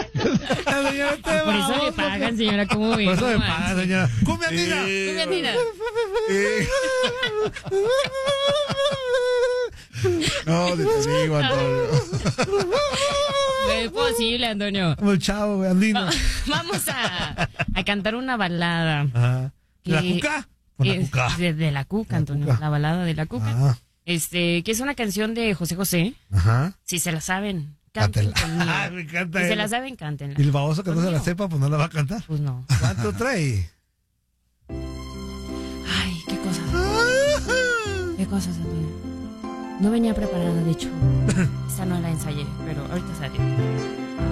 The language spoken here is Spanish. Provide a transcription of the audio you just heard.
La señora está Por eso le pagan, señora, ¿cómo ve? Por eso le No pagan, manches. señora. ¡Cumbia andina! Cumbia andina. No, te digo, Antonio. No es posible, Antonio. Como el chavo, güey, andino. Vamos a cantar una balada. Ajá. ¿De la Que cuca? Por la cuca. De la cuca, Antonio. cuca. La balada de la cuca. Ah, Que es una canción de José José. ajá. Si se la saben, canten Cántela. conmigo. Ah, me encanta. Si se él. la saben, cántenla. Y el baboso que no se la Conmigo. sepa, pues no la va a cantar. Pues no. ¿Cuánto trae? Ay, qué cosas. Qué cosas, Antonio. No venía preparada, de hecho. Esta no la ensayé, pero ahorita sale.